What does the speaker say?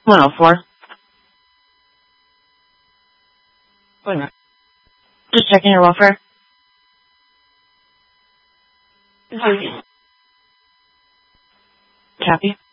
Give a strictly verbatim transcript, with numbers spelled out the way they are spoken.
one oh four. Wait a minute. Just checking your welfare. Copy.